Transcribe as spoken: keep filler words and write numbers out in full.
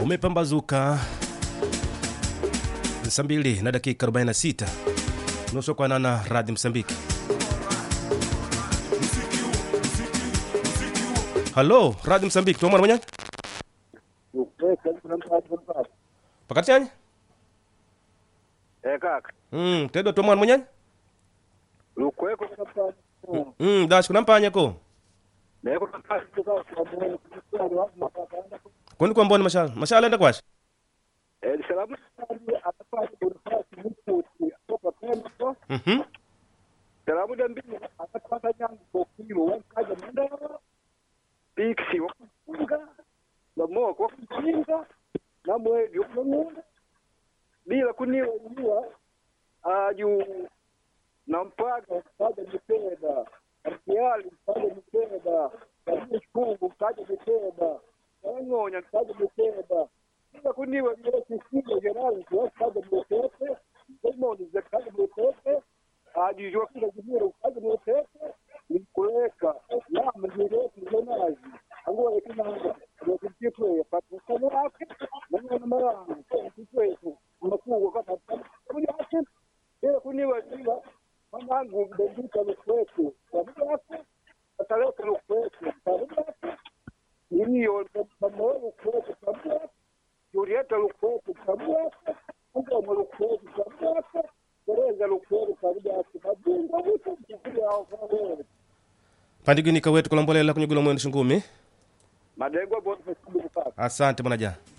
Umepambazuka saa mbili na dakika arobaini na sita nusu kwa nana Radio Msambiki. Halo Radio Msambiki, tuomwana mwenye pakati yanyi eh kaka mm tedo tuomwana mwenye lukweko kapa mm dash kuna mpanya ko leko kapa kwani kwa mbona mashala mashala enda kwashi eh salamu atapata nafasi mtu kutoka tempo mhm salamu ndambini atapata nyangu kwa kilo wakaja manda pixi wakunga na moko wakunga na mwedi wakunga bila kuniwa uniwa aju na mpaga mpaga mipeda akiali mpaga mipeda kabisa kungu mpaga mipeda ngonya mpaga mipeda bila kuniwa bila kisiga gerali mpaga mipeda kama ni zakaga mipeda aju jua kila jumla mpaga mipeda nikuweka la mjireo kizonaji angua kina ndio kitu patu sana yake na na mara kitu mkuu kwa sababu kuni yake bila kuniwa bila mangu bendika lukwetu sababu yake ataleta lukwetu sababu yake niyo mambo lukwetu sababu yake yurieta lukwetu sababu yake ndio lukwetu sababu yake gereza lukwetu sababu yake mabingo vitu vya hao kwa Pandigini kawetu kulambolela kunyugula mwendo shingumi. Madego bote Asante mwanaja.